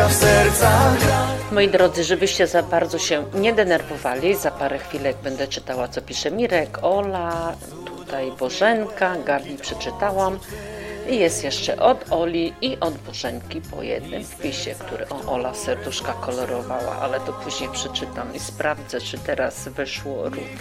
w sercach gra. Moi drodzy, żebyście za bardzo się nie denerwowali, za parę chwilek będę czytała, co pisze Mirek, Ola, tutaj Bożenka, Gabi przeczytałam. I jest jeszcze od Oli i od Bożenki po jednym wpisie, który Ola serduszka kolorowała, ale to później przeczytam i sprawdzę, czy teraz wyszło